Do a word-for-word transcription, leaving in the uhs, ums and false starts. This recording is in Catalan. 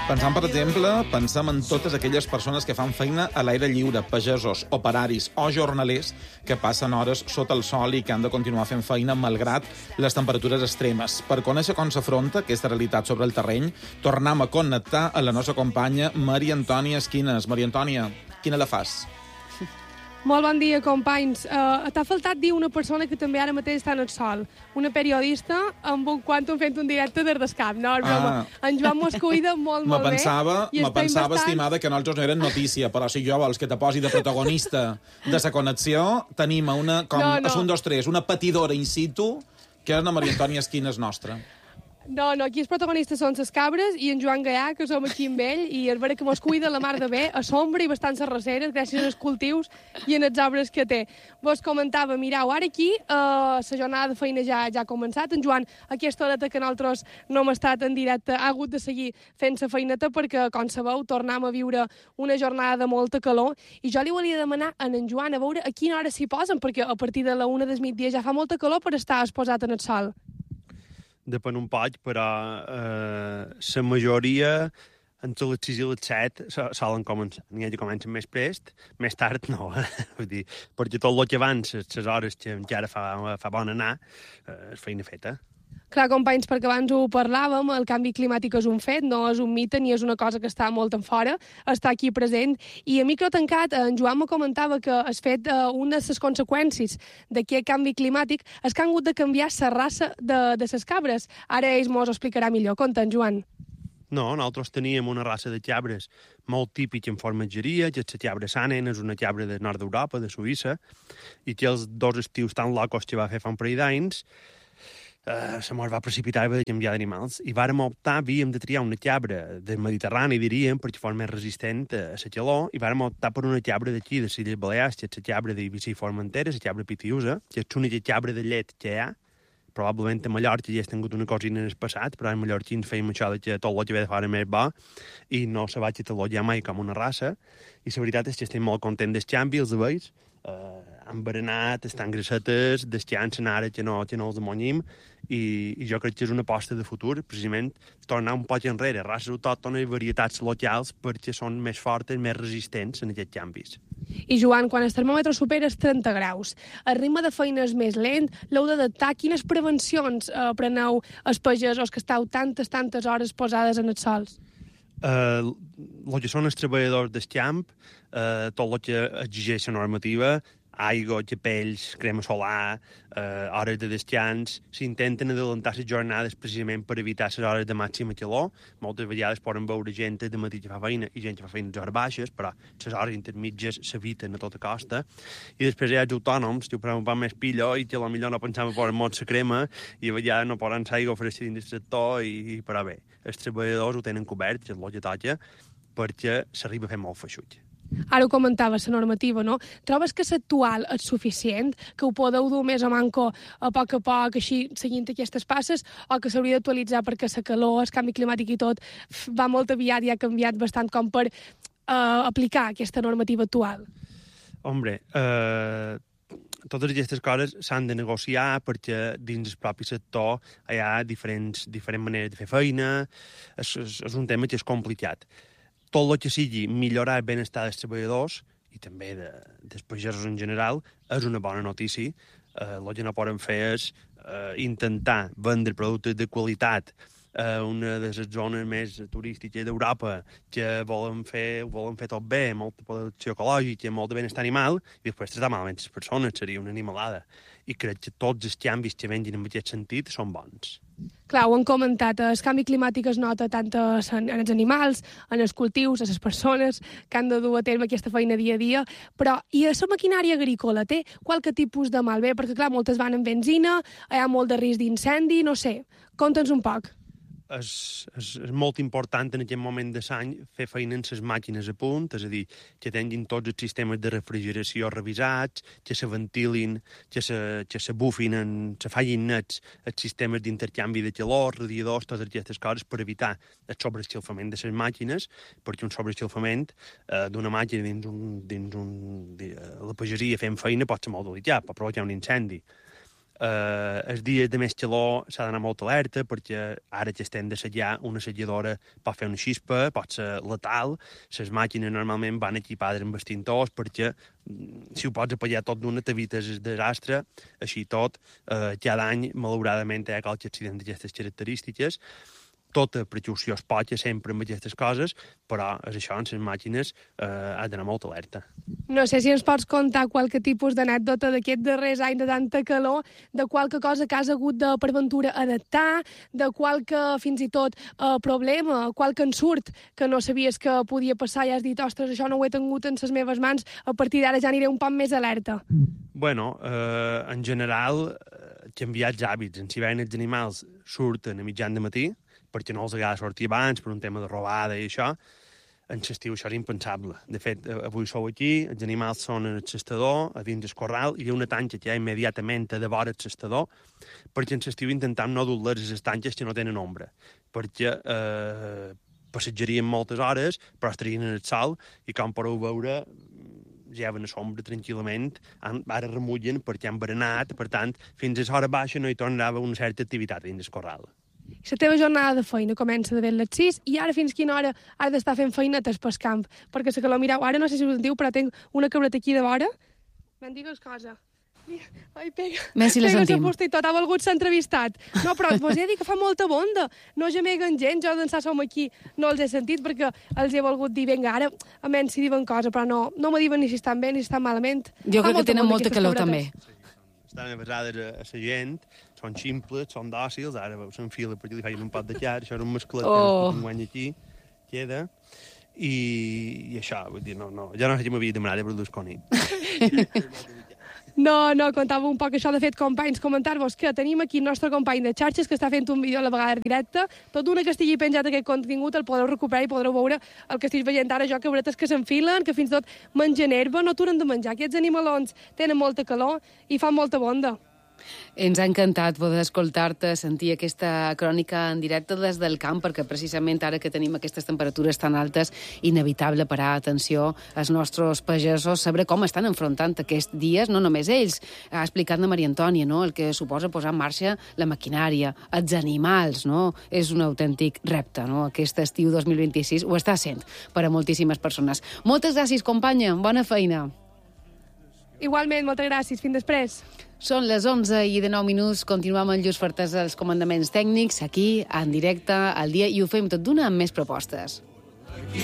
Pensant, per exemple, pensem en totes aquelles persones que fan feina a l'aire lliure, pagesos, operaris o jornalers que passen hores sota el sol i que han de continuar fent feina malgrat les temperatures extremes. Per conèixer com s'afronta aquesta realitat sobre el terreny, tornem a connectar a la nostra companya Maria Antònia Esquines. Maria Antònia, quina la fas? Molt bon dia, companys. Uh, T'ha faltat dir una persona que també ara mateix està en el sol. Una periodista amb un quantum fent un directe des del cap. No, és broma. Ah. En Joan Mos cuida molt, molt bé. Me pensava, bastant... estimada, que nosaltres no eren notícia, però si jo vols que te posi de protagonista de la connexió, tenim una, com no, no. un, dos, tres, una patidora in situ, que és la Maria Antònia Esquines nostra. No, no, aquí els protagonistes són les cabres i en Joan Gaià, que som aquí amb ell, i és vera que mos cuida la mar de bé, a sombra i bastant serraceres, gràcies als cultius i en els arbres que té. Vos comentava, mirau, ara aquí eh, la jornada de feina ja, ja ha començat. En Joan, aquesta horeta que nosaltres no hem estat en directe, ha hagut de seguir fent la feineta perquè, com sabeu, tornem a viure una jornada de molta calor, i jo li volia demanar a en Joan a veure a quina hora s'hi posen, perquè a partir de la una del migdia ja fa molta calor per estar exposat en el sol. Depèn un poc, però eh, la majoria entre les sis i les set solen començar. N'hi ha que comencen més prest, més tard no. Eh? Vull dir, perquè tot el que abans, les hores que encara fa, fa bon anar, eh, és feina feta. Clar, companys, perquè abans ho parlàvem, el canvi climàtic és un fet, no és un mite ni és una cosa que està molt en fora, està aquí present. I a micro tancat, en Joan me comentava que has fet uh, una de les conseqüències d'aquest canvi climàtic és que han hagut de canviar la raça de, de les cabres. Ara ells mos ho explicarà millor. Conta, en Joan. No, nosaltres teníem una raça de cabres molt típica en formatgeria, que és la cabra Sanen, és una cabra del nord d'Europa, de Suïssa, i que els dos estius tan locos que va fer fa un parell d'anys, Uh, se mos va precipitar i va de canviar d'animals, i vàrem optar, havíem de triar una cabra del Mediterrani, diríem, perquè fos més resistent a la calor, i vàrem optar per una cabra d'aquí, de les Illes Balears, que és la cabra d'Eivissa i Formentera, la cabra pitiusa, que és l'única cabra de llet que hi ha. Probablement a Mallorca ja has tingut una cosina en el passat, però a Mallorca ens feim això de que tot el que ve de fora més bo, i no se va catalogar mai com una raça, i la veritat és que estem molt contents del canvi, els veus, uh, han berenat, estan grassetes, descansen ara que no, que no els amonyim, i, i jo crec que és una aposta de futur, precisament tornar un poc enrere, races autòctones i varietats locals perquè són més fortes, més resistents en aquests canvis. I Joan, quan el termòmetre supera els trenta graus, el ritme de feina és més lent, l'heu d'adaptar. Quines prevencions eh, preneu els pagesos que esteu tantes, tantes hores posades en els sols? El uh, que són els treballadors del camp, uh, tot el que exigeix la normativa, aigua, capells, crema solar, eh, hores de descans, s'intenten adelantar les jornades precisament per evitar les hores de màxima calor. Moltes vegades poden veure gent de matí que fa feina i gent que fa feina a hores baixes, però les hores intermitges s'eviten a tota costa. I després hi ha els autònoms, que ho poden un més pillo i que potser no pensaven posar molt la crema i a vegades no poden aigua fresca dins del sector, i, i però bé, els treballadors ho tenen cobert, que és el que toca, perquè s'arriba a fer molt feixut. Ara ho comentava, la normativa, no? Trobes que l'actual és suficient, que ho podeu dur més a manco a poc a poc, així, seguint aquestes passes, o que s'hauria d'actualitzar perquè la calor, el canvi climàtic i tot va molt aviat i ha canviat bastant com per eh, aplicar aquesta normativa actual? Hombre, eh, totes aquestes coses s'han de negociar perquè dins el propi sector hi ha diferents, diferents maneres de fer feina, és, és, és un tema que és complicat. Tot el que sigui millorar el benestar dels treballadors i també de, dels pagesos en general és una bona notícia. Eh, el que no poden fer és eh, intentar vendre productes de qualitat a una de les zones més turístiques d'Europa que volen fer, volen fer tot bé, molta producció ecològica, molt de benestar animal, i després tractar malament les persones, seria una animalada. I crec que tots els canvis que vengin en aquest sentit són bons. Clar, ho han comentat, el canvi climàtic es nota tant en els animals, en els cultius, a les persones que han de dur a terme aquesta feina dia a dia, però i la maquinària agrícola té qualque tipus de malbé? Perquè, clar, moltes van amb benzina, hi ha molt de risc d'incendi, no sé, conta'ns un poc. És, és, és molt important en aquest moment de l'any fer feina amb les màquines a punt, és a dir, que tinguin tots els sistemes de refrigeració revisats, que se ventilin, que se, que se bufin, en, se facin nets els sistemes d'intercanvi de calor, radiadors, totes aquestes coses per evitar el sobreescalfament de les màquines, perquè un sobreescalfament eh, d'una màquina dins un, dins un, a la pagesia fent feina pot ser molt delicat, pot provocar un incendi. Eh, els dies de més calor s'ha d'anar molt alerta perquè ara que estem d'assetjar una assetjadora pot fer una xispa, pot ser letal. Les màquines normalment van equipades amb extintors perquè si ho pots apagar tot d'una t'evites el desastre. Així tot, eh, cada any, malauradament, hi ha qualque accident d'aquestes característiques. Tota precaució es pot sempre amb aquestes coses, però és això, en les màquines eh, ha d'anar molt alerta. No sé si ens pots contar qualque tipus d'anècdota d'aquests darrers anys de tanta calor, de qualque cosa que has hagut de, per ventura, adaptar, de qualque, fins i tot, eh, problema, qualque ensurt que no sabies que podia passar i has dit, ostres, això no ho he tingut en les meves mans, a partir d'ara ja aniré un poc més alerta. Bueno, eh, en general, eh, canviar els hàbits. En hivern els animals surten a mitjan de matí, perquè no els agrada sortir abans, per un tema de robada i això. En l'estiu això és impensable. De fet, avui sou aquí, els animals són en el cestador, a dins del corral, i hi ha una tanxa que hi ha immediatament a devora el cestador, perquè en l'estiu intentam no dur-les a les tanques que no tenen ombra, perquè eh, passatjarien moltes hores, però estarien en el sol, i com podeu veure, lleven a sombra tranquil·lament, ara remullen perquè han berenat, per tant, fins a l'hora baixa no hi tornava una certa activitat dins del corral. La teva jornada de feina comença de ben les sis i ara fins quina hora has d'estar fent feinetes pel camp? Perquè la calor, mireu, ara no sé si us en diu, però tinc una cabreta aquí de vora. Me'n digues cosa. Ai, pega. Ben si la pega sentim. la fusta i tot, ha volgut ser entrevistat. No, però vos he dit que fa molta bonda. No gemeguen gent, jo d'ençà som aquí no els he sentit perquè els he volgut dir, vinga, ara, a menys si diuen cosa, però no, no me diuen ni si estan bé ni si estan malament. Jo Fa crec que tenen bonda molta aquestes calor, cabretes. també. Estan avasades a, a la gent, són ximples, són dòcils, ara veus en fila perquè li feien un pot de llar, això era un masclet Oh. que enguany aquí, queda, i, i això, vull dir, no, no, jo no sé qui m'havia demanat de Berlusconi. No, no, contava un poc això. De fet, companys, comentar-vos que tenim aquí el nostre company de xarxes que està fent un vídeo a la vegada directe. Tot una que estigui penjat aquest contingut el podreu recuperar i podreu veure el que estic veient ara jo, cabretes que s'enfilen, que fins i tot mengen herba, no aturen de menjar. Aquests animalons tenen molta calor i fan molta bonda. Ens ha encantat poder escoltar-te, sentir aquesta crònica en directe des del camp, perquè precisament ara que tenim aquestes temperatures tan altes, inevitable parar atenció als nostres pagesos, saber com estan enfrontant aquests dies, no només ells. Ha explicat la Maria Antònia, no?, el que suposa posar en marxa la maquinària, els animals, no? És un autèntic repte, no?, aquest estiu dos mil vint-i-sis ho està sent per a moltíssimes persones. Moltes gràcies, companya, bona feina. Igualment, moltes gràcies. Fins després. Són les onze i de nou minuts, continuem amb Lluís Fartès als comandaments tècnics, aquí, en directe, al dia, i ho fem tot d'una amb més propostes.